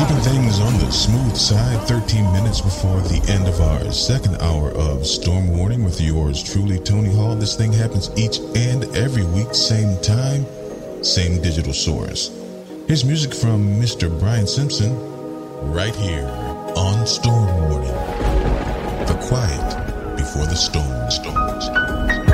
Keeping things on the smooth side, 13 minutes before the end of our second hour of Storm Warning with yours truly, Tony Hall. This thing happens each and every week, same time, same digital source. Here's music from Mr. Brian Simpson, right here on Storm Warning. The quiet before the storm.